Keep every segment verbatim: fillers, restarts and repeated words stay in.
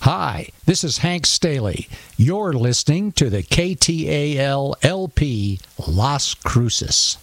Hi, this is Hank Staley. You're listening to the K T A L L P Las Cruces.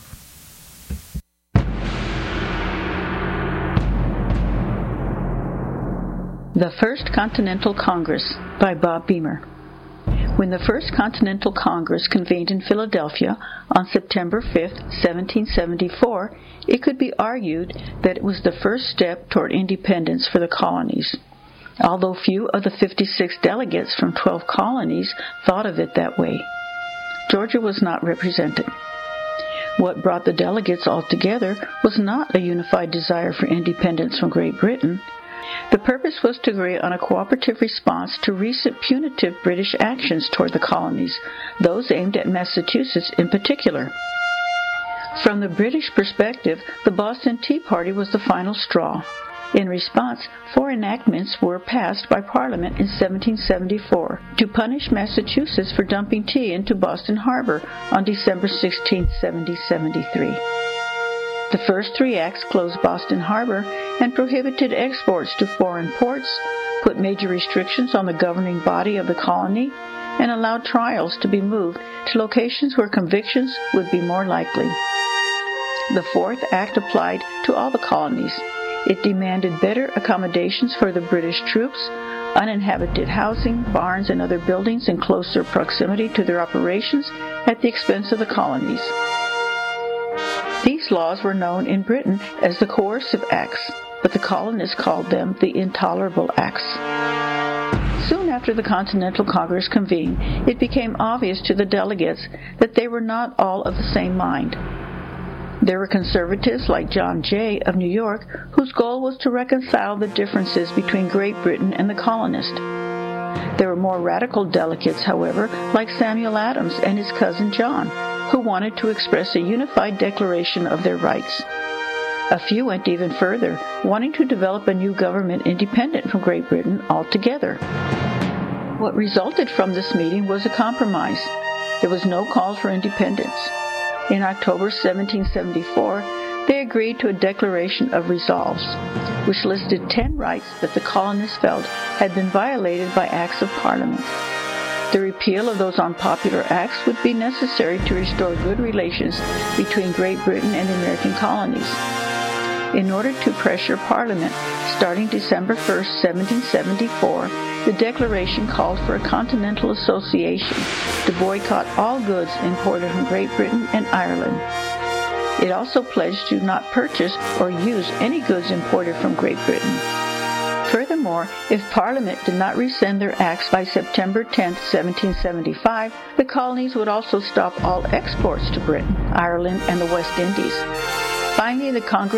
The First Continental Congress by Bob Beamer. When the First Continental Congress convened in Philadelphia on September fifth, seventeen seventy-four, it could be argued that it was the first step toward independence for the colonies, although few of the fifty-six delegates from twelve colonies thought of it that way. Georgia was not represented. What brought the delegates all together was not a unified desire for independence from Great Britain. The purpose was to agree on a cooperative response to recent punitive British actions toward the colonies, those aimed at Massachusetts in particular. From the British perspective, the Boston Tea Party was the final straw. In response, four enactments were passed by Parliament in seventeen seventy-four to punish Massachusetts for dumping tea into Boston Harbor on December sixteenth, seventeen seventy-three. The first three acts closed Boston Harbor and prohibited exports to foreign ports, put major restrictions on the governing body of the colony, and allowed trials to be moved to locations where convictions would be more likely. The fourth act applied to all the colonies. It demanded better accommodations for the British troops, uninhabited housing, barns, and other buildings in closer proximity to their operations at the expense of the colonies. These laws were known in Britain as the Coercive Acts, but the colonists called them the Intolerable Acts. Soon after the Continental Congress convened, it became obvious to the delegates that they were not all of the same mind. There were conservatives like John Jay of New York, whose goal was to reconcile the differences between Great Britain and the colonists. There were more radical delegates, however, like Samuel Adams and his cousin John, who wanted to express a unified declaration of their rights. A few went even further, wanting to develop a new government independent from Great Britain altogether. What resulted from this meeting was a compromise. There was no call for independence. In October seventeen seventy-four, they agreed to a Declaration of Resolves, which listed ten rights that the colonists felt had been violated by acts of Parliament. The repeal of those unpopular acts would be necessary to restore good relations between Great Britain and the American colonies. In order to pressure Parliament, starting December first, seventeen seventy-four, the Declaration called for a continental association to boycott all goods imported from Great Britain and Ireland. It also pledged to not purchase or use any goods imported from Great Britain. Furthermore, if Parliament did not rescind their acts by September tenth, seventeen seventy-five, the colonies would also stop all exports to Britain, Ireland, and the West Indies. Finally, the Congress